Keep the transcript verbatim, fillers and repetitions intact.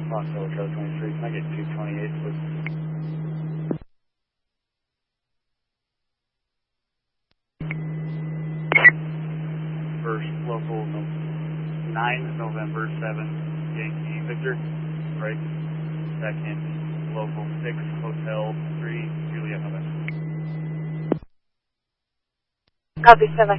Foxtrot Hotel twenty-three, can I get two twenty-eight, please? First, local nine November seven, Yankee Victor, right? Second, local six, Hotel three, Juliet November. Copy, seven.